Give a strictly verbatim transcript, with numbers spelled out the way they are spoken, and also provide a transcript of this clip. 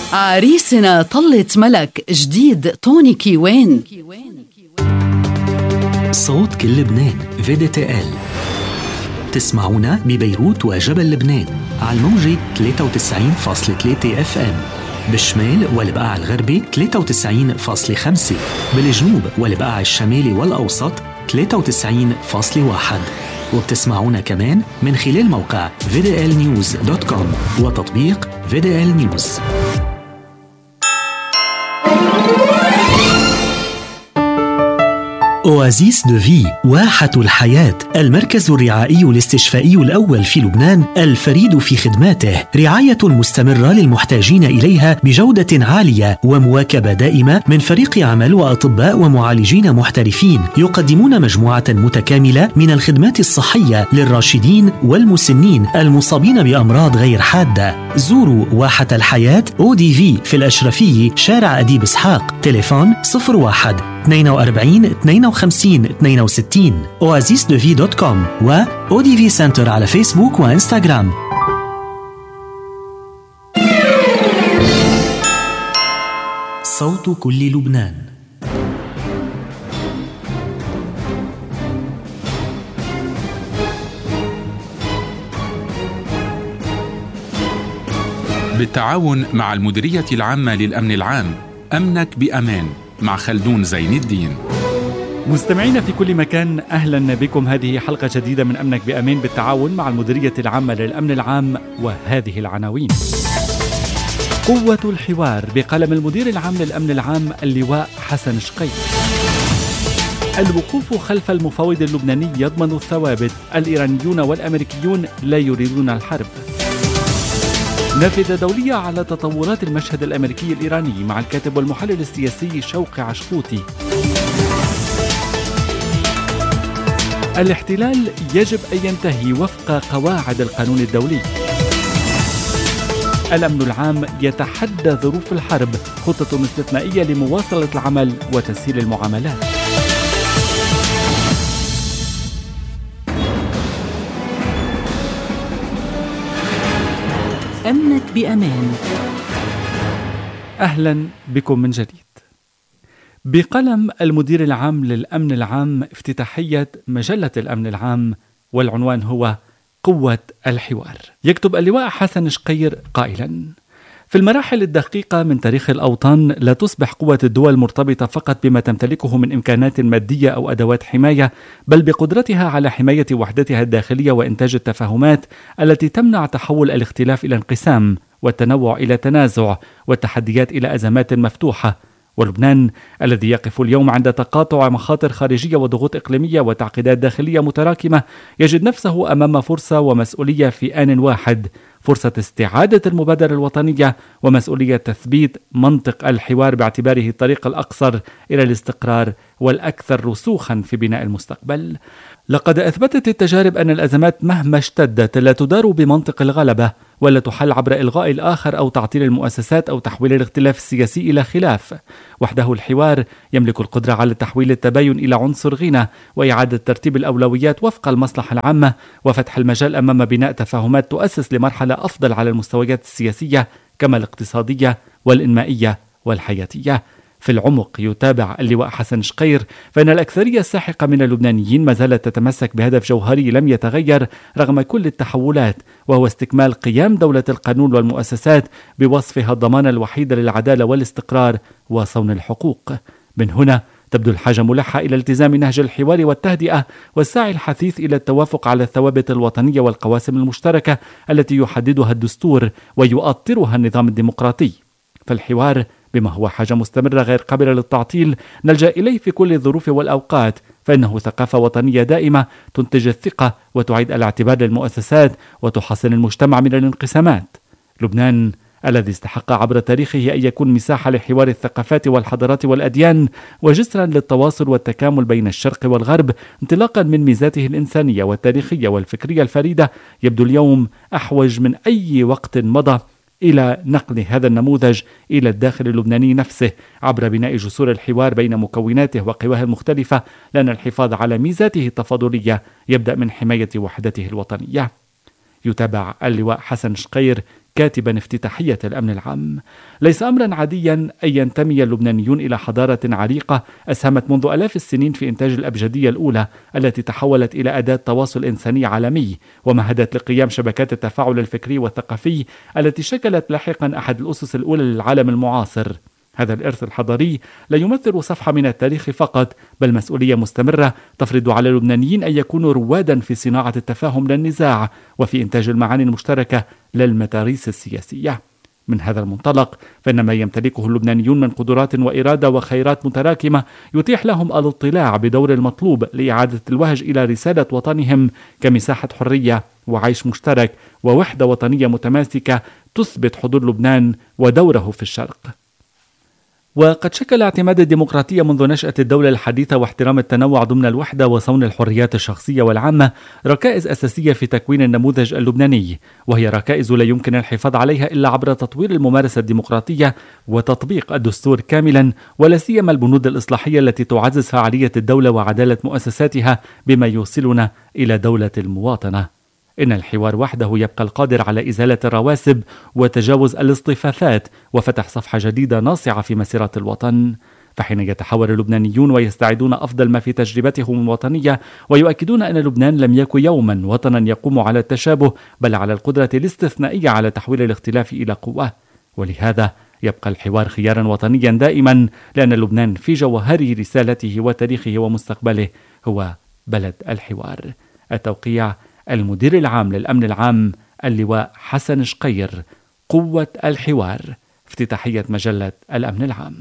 عريسنا طلة ملك جديد توني كيوان. صوت كل لبنان في دي تي إل. تسمعونا ببيروت وجبل لبنان على الموجة ثلاثة وتسعين فاصلة ثلاثة اف ام، بالشمال والبقاع الغربي ثلاثة وتسعين فاصلة خمسة، بالجنوب والبقاع الشمالي والأوسط ثلاثة وتسعين فاصلة واحد، وبتسمعونا كمان من خلال موقع في دي إل نيوز دوت كوم وتطبيق في دي إل نيوز. أوازيس دو في، واحة الحياة، المركز الرعائي الاستشفائي الأول في لبنان الفريد في خدماته، رعاية مستمرة للمحتاجين إليها بجودة عالية ومواكبة دائمة من فريق عمل وأطباء ومعالجين محترفين يقدمون مجموعة متكاملة من الخدمات الصحية للراشدين والمسنين المصابين بأمراض غير حادة. زوروا واحة الحياة أو دي في في الأشرفية شارع أديب إسحاق، تليفون صفر واحد اثنين وأربعين اثنين وخمسين اثنين وستين، أوازيس دو في دوت كوم و أو دي في سنتر على فيسبوك وإنستغرام. صوت كل لبنان. بالتعاون مع المديرية العامة للأمن العام، أمنك بأمان مع خلدون زين الدين. مستمعينا في كل مكان، أهلا بكم. هذه حلقة جديدة من أمنك بأمان بالتعاون مع المديرية العامة للأمن العام، وهذه العناوين. قوة الحوار بقلم المدير العام للأمن العام اللواء حسن شقير. الوقوف خلف المفاوض اللبناني يضمن الثوابت، الإيرانيون والأمريكيون لا يريدون الحرب. نافذة دولية على تطورات المشهد الأمريكي الإيراني مع الكاتب والمحلل السياسي شوقي عشقوطي. الاحتلال يجب أن ينتهي وفق قواعد القانون الدولي. الأمن العام يتحدى ظروف الحرب، خطة استثنائية لمواصلة العمل وتسهيل المعاملات. أمنك بأمان. أهلا بكم من جديد. بقلم المدير العام للأمن العام افتتاحية مجلة الأمن العام، والعنوان هو قوة الحوار. يكتب اللواء حسن شقير قائلا: في المراحل الدقيقة من تاريخ الأوطان لا تصبح قوة الدول مرتبطة فقط بما تمتلكه من إمكانات مادية أو أدوات حماية، بل بقدرتها على حماية وحدتها الداخلية وإنتاج التفاهمات التي تمنع تحول الاختلاف إلى انقسام، والتنوع إلى تنازع، والتحديات إلى أزمات مفتوحة. ولبنان الذي يقف اليوم عند تقاطع مخاطر خارجية وضغوط إقليمية وتعقيدات داخلية متراكمة يجد نفسه أمام فرصة ومسؤولية في آن واحد، فرصة استعادة المبادرة الوطنية ومسؤولية تثبيت منطق الحوار باعتباره الطريق الأقصر إلى الاستقرار والأكثر رسوخا في بناء المستقبل. لقد أثبتت التجارب أن الأزمات مهما اشتدت لا تدار بمنطق الغلبة، ولا تحل عبر إلغاء الآخر أو تعطيل المؤسسات أو تحويل الاختلاف السياسي إلى خلاف. وحده الحوار يملك القدرة على تحويل التباين إلى عنصر غنى، وإعادة ترتيب الأولويات وفق المصلحة العامة، وفتح المجال أمام بناء تفاهمات تؤسس لمرحلة أفضل على المستويات السياسية كما الاقتصادية والإنمائية والحياتية. في العمق يتابع اللواء حسن شقير فإن الأكثرية الساحقة من اللبنانيين ما زالت تتمسك بهدف جوهري لم يتغير رغم كل التحولات، وهو استكمال قيام دولة القانون والمؤسسات بوصفها الضمان الوحيد للعدالة والاستقرار وصون الحقوق. من هنا تبدو الحاجة ملحة إلى التزام نهج الحوار والتهدئة والسعي الحثيث إلى التوافق على الثوابت الوطنية والقواسم المشتركة التي يحددها الدستور ويؤطرها النظام الديمقراطي. فالحوار بما هو حاجة مستمرة غير قابلة للتعطيل نلجأ إليه في كل الظروف والأوقات، فإنه ثقافة وطنية دائمة تنتج الثقة وتعيد الاعتبار للمؤسسات وتحصن المجتمع من الانقسامات. لبنان الذي استحق عبر تاريخه أن يكون مساحة لحوار الثقافات والحضارات والأديان وجسرا للتواصل والتكامل بين الشرق والغرب، انطلاقا من ميزاته الإنسانية والتاريخية والفكرية الفريدة، يبدو اليوم أحوج من أي وقت مضى إلى نقل هذا النموذج إلى الداخل اللبناني نفسه عبر بناء جسور الحوار بين مكوناته وقواه المختلفة، لأن الحفاظ على ميزاته التفاضلية يبدأ من حماية وحدته الوطنية. يتابع اللواء حسن شقير كاتبا افتتاحية الأمن العام: ليس أمرا عاديا أن ينتمي اللبنانيون إلى حضارة عريقة أسهمت منذ آلاف السنين في إنتاج الأبجدية الأولى التي تحولت إلى أداة تواصل إنساني عالمي ومهدت لقيام شبكات التفاعل الفكري والثقافي التي شكلت لاحقا أحد الأسس الأولى للعالم المعاصر. هذا الإرث الحضاري لا يمثل صفحة من التاريخ فقط، بل مسؤولية مستمرة تفرض على اللبنانيين أن يكونوا روادا في صناعة التفاهم لا النزاع وفي إنتاج المعاني المشتركة للمتاريس السياسية. من هذا المنطلق فإن ما يمتلكه اللبنانيون من قدرات وإرادة وخيرات متراكمة يتيح لهم الاطلاع بدور المطلوب لإعادة الوهج إلى رسالة وطنهم كمساحة حرية وعيش مشترك ووحدة وطنية متماسكة تثبت حضور لبنان ودوره في الشرق. وقد شكل اعتماد الديمقراطية منذ نشأة الدولة الحديثة واحترام التنوع ضمن الوحدة وصون الحريات الشخصية والعامة ركائز أساسية في تكوين النموذج اللبناني، وهي ركائز لا يمكن الحفاظ عليها إلا عبر تطوير الممارسة الديمقراطية وتطبيق الدستور كاملا، ولا سيما البنود الإصلاحية التي تعزز فعالية الدولة وعدالة مؤسساتها بما يوصلنا إلى دولة المواطنة. إن الحوار وحده يبقى القادر على إزالة الرواسب وتجاوز الاصطفافات وفتح صفحة جديدة ناصعة في مسيرة الوطن. فحين يتحاور اللبنانيون ويستعيدون أفضل ما في تجربتهم الوطنية ويؤكدون أن لبنان لم يكن يوما وطنا يقوم على التشابه بل على القدرة الاستثنائية على تحويل الاختلاف إلى قوة، ولهذا يبقى الحوار خيارا وطنيا دائما، لأن لبنان في جوهر رسالته وتاريخه ومستقبله هو بلد الحوار. التوقيع المدير العام للأمن العام اللواء حسن شقير، قوة الحوار، افتتاحية مجلة الأمن العام.